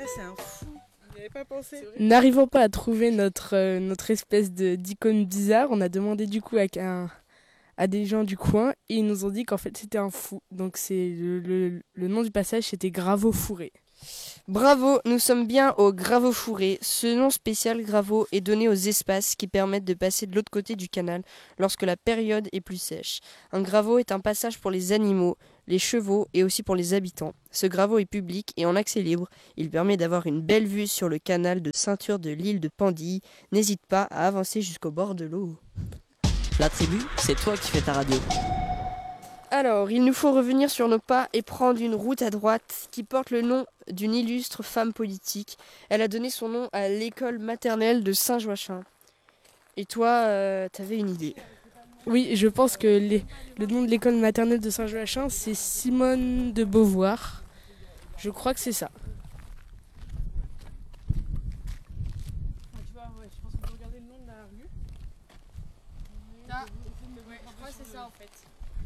c'est un fou. J'y avais pas pensé. N'arrivant pas à trouver notre espèce d'icône bizarre, on a demandé du coup à des gens du coin et ils nous ont dit qu'en fait c'était un fou. Donc c'est le nom du passage, c'était Graveau fourré. Bravo, nous sommes bien au Graveau fourré. Ce nom spécial Graveau est donné aux espaces qui permettent de passer de l'autre côté du canal lorsque la période est plus sèche. Un graveau est un passage pour les animaux, les chevaux et aussi pour les habitants. Ce graveau est public et en accès libre. Il permet d'avoir une belle vue sur le canal de ceinture de l'île de Pandille. N'hésite pas à avancer jusqu'au bord de l'eau. La tribu, c'est toi qui fais ta radio. Alors, il nous faut revenir sur nos pas et prendre une route à droite qui porte le nom d'une illustre femme politique. Elle a donné son nom à l'école maternelle de Saint-Joachim. Et toi, t'avais une idée? Oui, je pense que le nom de l'école maternelle de Saint-Joachim, c'est Simone de Beauvoir. Je crois que c'est ça. Tu vois, ouais, je pense qu'on peut regarder le nom de la rue. C'est ça en fait.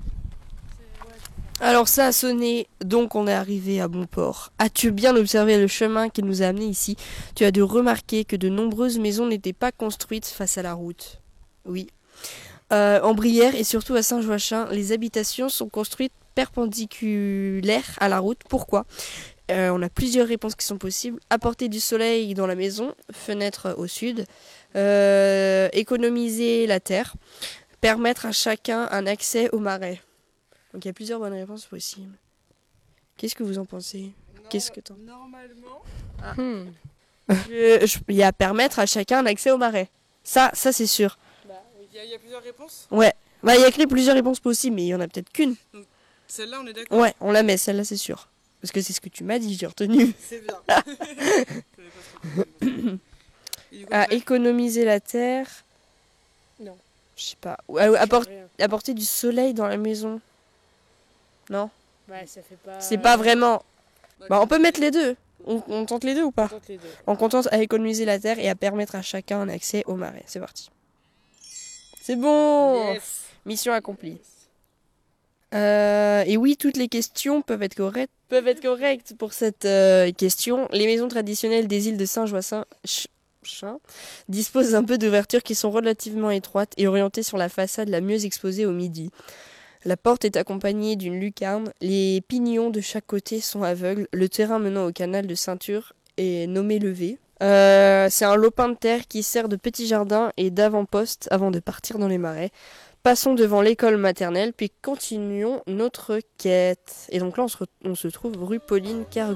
Alors ça a sonné, donc on est arrivé à bon port. As-tu bien observé le chemin qui nous a amenés ici? Tu as dû remarquer que de nombreuses maisons n'étaient pas construites face à la route. Oui. En Brière et surtout à Saint-Joachim, les habitations sont construites perpendiculaires à la route. Pourquoi? On a plusieurs réponses qui sont possibles. Apporter du soleil dans la maison, fenêtre au sud, économiser la terre, permettre à chacun un accès au marais. Donc il y a plusieurs bonnes réponses possibles. Qu'est-ce que vous en pensez? Qu'est-ce que t'en... Normalement. Il y a permettre à chacun un accès au marais. Ça c'est sûr. Il y a plusieurs réponses. Ouais. Bah il y a que plusieurs réponses possibles, mais il y en a peut-être qu'une. Donc, celle-là, on est d'accord? Ouais, on la met, celle-là c'est sûr. Parce que c'est ce que tu m'as dit, j'ai retenu. C'est bien. Économiser la terre. Non. Je sais pas. Apporter du soleil dans la maison. Non? Bah, ça fait pas... C'est pas vraiment... Bah, on peut mettre les deux. On tente les deux ou pas? les deux. On contente à économiser la terre et à permettre à chacun un accès au marais. C'est parti. C'est bon! Yes. Mission accomplie. Et oui, toutes les questions peuvent être correctes pour cette question. Les maisons traditionnelles des îles de Saint-Joachim disposent d'un peu d'ouvertures qui sont relativement étroites et orientées sur la façade la mieux exposée au midi. La porte est accompagnée d'une lucarne. Les pignons de chaque côté sont aveugles. Le terrain menant au canal de ceinture est nommé levé. C'est un lopin de terre qui sert de petit jardin et d'avant-poste avant de partir dans les marais. Passons devant l'école maternelle, puis continuons notre quête. Et donc là, on se trouve rue Pauline Cargo.